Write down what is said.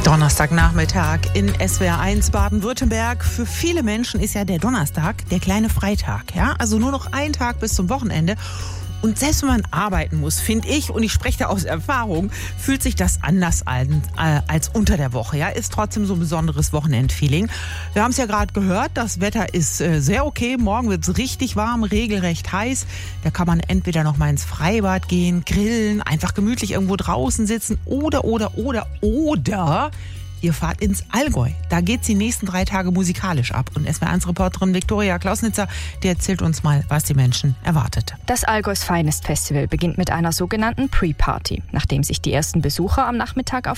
Donnerstagnachmittag in SWR 1 Baden-Württemberg. Für viele Menschen ist ja der Donnerstag der kleine Freitag. Ja? Also nur noch ein Tag bis zum Wochenende. Und selbst wenn man arbeiten muss, finde ich, und ich spreche da aus Erfahrung, fühlt sich das anders als unter der Woche. Ja? Ist trotzdem so ein besonderes Wochenendfeeling. Wir haben es ja gerade gehört, das Wetter ist sehr okay. Morgen wird es richtig warm, regelrecht heiß. Da kann man entweder noch mal ins Freibad gehen, grillen, einfach gemütlich irgendwo draußen sitzen oder ihr fahrt ins Allgäu. Da geht's die nächsten 3 Tage musikalisch ab. Und SWR1-Reporterin Viktoria Klausnitzer, die erzählt uns mal, was die Menschen erwartet. Das Allgäus Finest Festival beginnt mit einer sogenannten Pre-Party, nachdem sich die ersten Besucher am Nachmittag auf